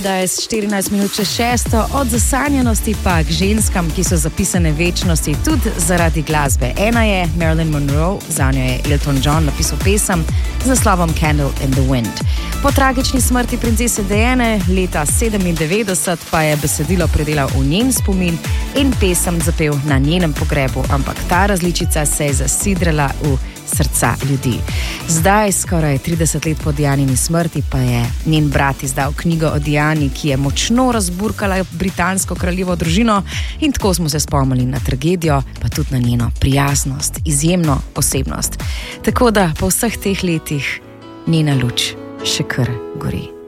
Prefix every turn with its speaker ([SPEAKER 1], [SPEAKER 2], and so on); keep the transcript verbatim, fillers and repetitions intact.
[SPEAKER 1] da je štirinajst minut čez šesto, od zasanjanosti pa k ženskam, ki so zapisane večnosti tudi zaradi glasbe. Ena je Marilyn Monroe, za njo je Elton John napisal pesem z naslovom Candle in the Wind. Po tragični smrti princese Diane leta sedemindevetdeset pa je besedilo predelal v njen spomin in pesem zapel na njenem pogrebu, ampak ta različica se je zasidrala v srca ljudi. Zdaj, skoraj trideset let po Dianini smrti, pa je njen brat izdal knjigo o Diani, ki je močno razburkala britansko kraljevo družino, in tako smo se spomnili na tragedijo, pa tudi na njeno prijaznost, izjemno osebnost. Tako da po vseh teh letih njena luč še kar gori.